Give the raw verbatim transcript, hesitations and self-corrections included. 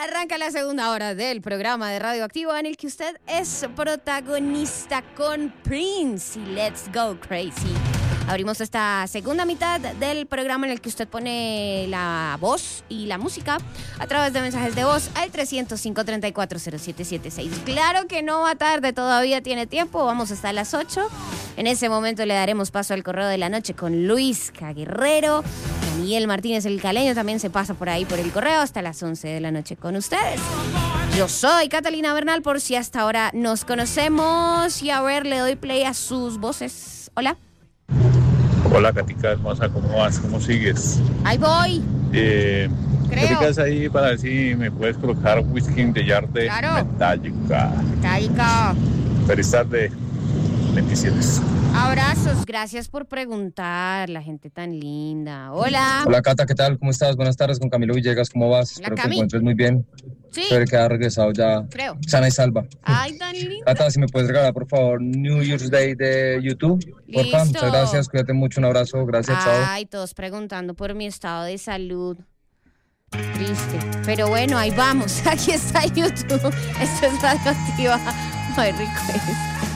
Arranca la segunda hora del programa de Radioactivo en el que usted es protagonista con Prince y Let's Go Crazy. Abrimos esta segunda mitad del programa en el que usted pone la voz y la música a través de mensajes de voz al trescientos cinco, treinta y cuatro, cero siete setenta y seis. Claro que no va tarde, todavía tiene tiempo, vamos hasta las ocho. En ese momento le daremos paso al correo de la noche con Luis Guerrero. Miguel Martínez el Caleño también se pasa por ahí por el correo hasta las once de la noche con ustedes. Yo soy Catalina Bernal, por si hasta ahora nos conocemos. Y a ver, le doy play a sus voces. Hola. Hola, Katica hermosa, ¿cómo vas? ¿Cómo sigues? Ahí voy. Eh, Creo. ¿Qué te quedas ahí para ver si me puedes colocar Whiskey in the Jar de Claro. Metallica? Metallica. Feliz tarde. Bendiciones. Abrazos, gracias por preguntar, la gente tan linda. Hola. Hola Cata, ¿qué tal? ¿Cómo estás? Buenas tardes, con Camilo Villegas, ¿cómo vas? Hola, Espero que Cami. te encuentres muy bien. Sí, Espero que hayas regresado ya creo. sana y salva. Ay, tan linda. Cata, si me puedes regalar, por favor, New Year's Day de YouTube, porfa. Listo. Muchas gracias, cuídate mucho, un abrazo, gracias, chao. Ay, todos preguntando por mi estado de salud. Triste. Pero bueno, ahí vamos. Aquí está YouTube. Esto es Radioactiva. Ay, rico es.